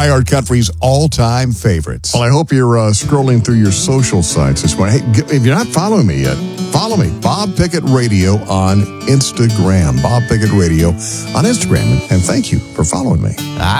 iHeart Country's all-time favorites. Well, I hope you're scrolling through your social sites this morning. Hey, if you're not following me yet, follow me, Bob Pickett Radio on Instagram. Bob Pickett Radio on Instagram. And thank you for following me.